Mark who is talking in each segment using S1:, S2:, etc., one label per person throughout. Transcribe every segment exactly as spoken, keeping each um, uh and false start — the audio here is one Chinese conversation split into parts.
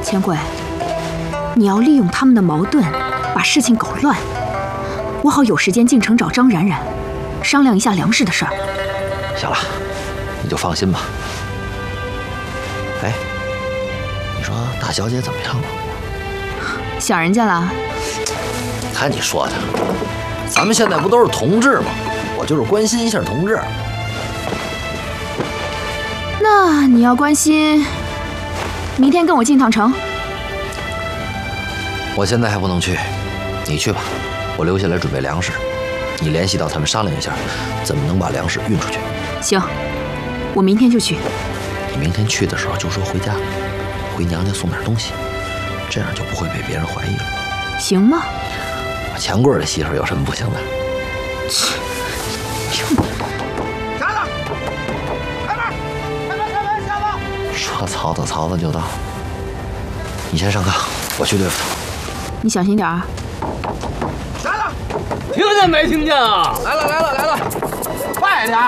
S1: 钱贵，你要利用他们的矛盾，把事情搞乱，我好有时间进城找张冉冉，商量一下粮食的事儿。
S2: 行了，你就放心吧。哎，你说大小姐怎么样了？
S1: 想人家了？
S2: 看你说的，咱们现在不都是同志吗？我就是关心一下同志。
S1: 那你要关心，明天跟我进趟城。
S2: 我现在还不能去，你去吧，我留下来准备粮食。你联系到他们商量一下，怎么能把粮食运出去。
S1: 行，我明天就去。
S2: 你明天去的时候就说回家，回娘家送点东西，这样就不会被别人怀疑了。
S1: 行吗？
S2: 我钱贵的媳妇有什么不行的？
S1: 切！
S3: 瞎子，开门！开门！开门！瞎子！
S2: 说曹操，曹操就到。你先上炕，我去对付他。
S1: 你小心点啊！
S3: 瞎子，
S4: 听见没听见啊？
S3: 来了来了来了，快点！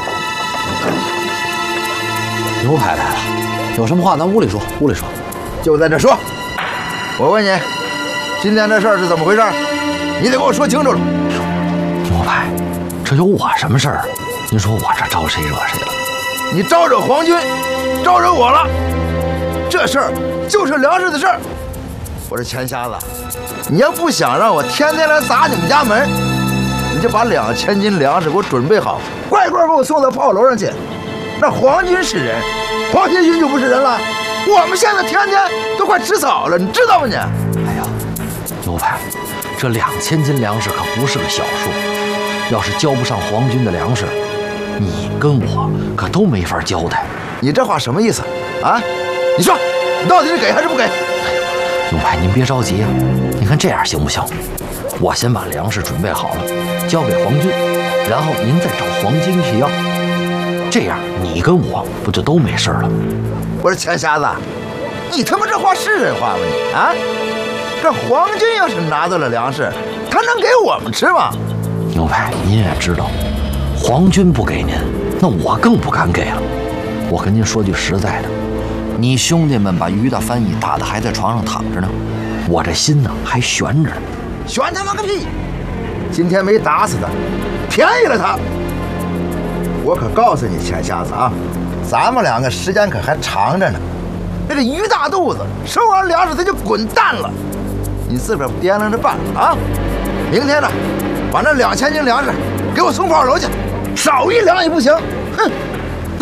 S2: 牛排来了，有什么话咱屋里说，屋里说。
S3: 就在这说。我问你，今天这事儿是怎么回事？你得给我说清楚了。
S2: 牛排，这有我什么事儿？您说我这招谁惹谁了？
S3: 你招惹皇军，招惹我了。这事儿就是粮食的事儿。我说钱瞎子，你要不想让我天天来砸你们家门，你就把两千斤粮食给我准备好，乖乖给我送到炮楼上去。那皇军是人，黄巾军就不是人了。我们现在天天都快吃草了，你知道吗你？
S2: 哎呀，牛排，这两千斤粮食可不是个小数，要是交不上皇军的粮食，你跟我可都没法交代。
S3: 你这话什么意思啊？你说，你到底是给还是不给？
S2: 牛排，您别着急啊，你看这样行不行？我先把粮食准备好了，交给皇军，然后您再找皇军去要，这样你跟我不就都没事了？
S3: 我说钱瞎子，你他妈这话是人话吗你啊？这皇军要是拿到了粮食，他能给我们吃吗？
S2: 牛排，您也知道，皇军不给您，那我更不敢给了。我跟您说句实在的，你兄弟们把于大翻译打得还在床上躺着呢，我这心呢还悬着呢。
S3: 悬他妈个屁！今天没打死他，便宜了他。我可告诉你，钱瞎子啊，咱们两个时间可还长着呢。那这于大肚子收完粮食他就滚蛋了，你自个儿掂量着办啊！明天呢，把那两千斤粮食给我送炮楼去，少一两也不行。哼，走。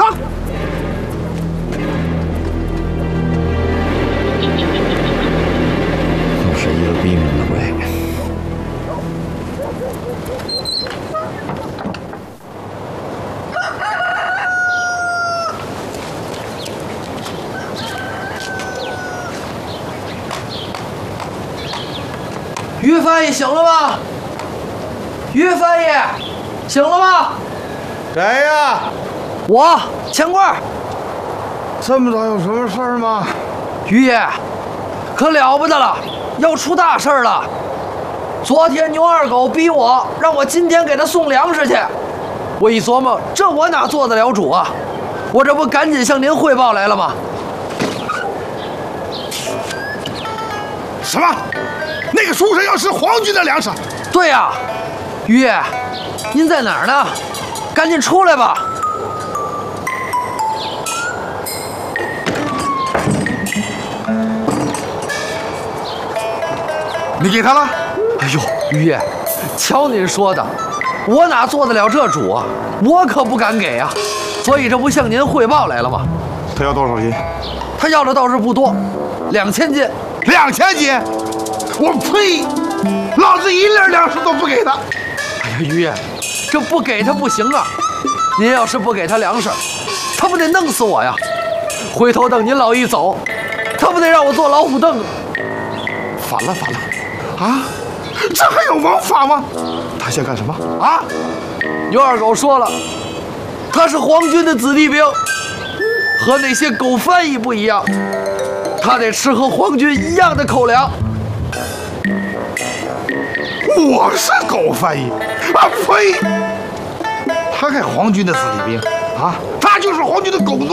S2: 又是一个逼命的鬼。
S4: 于翻译醒了吗？于翻译，醒了吗？
S3: 谁呀？
S4: 我钱贵。
S3: 这么早有什么事儿吗？
S4: 于爷，可了不得了，要出大事了！昨天牛二狗逼我，让我今天给他送粮食去。我一琢磨，这我哪做得了主啊？我这不赶紧向您汇报来了吗？
S3: 什么？那个书生要吃皇军的粮食？
S4: 对呀、啊，于爷，您在哪儿呢？赶紧出来吧！
S3: 你给他了？
S4: 哎呦，于爷，瞧您说的，我哪做得了这主啊？我可不敢给啊，所以这不向您汇报来了吗？
S3: 他要多少斤？
S4: 他要的倒是不多，两千斤。
S3: 两千斤？我呸！老子一粒粮食都不给他。
S4: 哎呀，于爷，这不给他不行啊！您要是不给他粮食，他不得弄死我呀？回头等您老一走，他不得让我坐老虎凳？
S3: 反了反了！啊，这还有王法吗？他想干什么啊？
S4: 牛二狗说了，他是皇军的子弟兵，和那些狗翻译不一样，他得吃和皇军一样的口粮。
S3: 我是狗翻译啊！呸！他还皇军的子弟兵啊！他就是皇军的狗奴。